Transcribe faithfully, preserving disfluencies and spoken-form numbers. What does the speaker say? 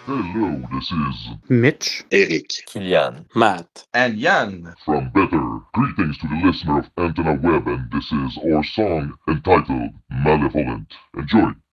Hello, this is Mitch, Eric, Kilian, Matt, and Jan. from Better. Greetings to the listener of Antenna Web, and this is our song entitled Malevolent. Enjoy!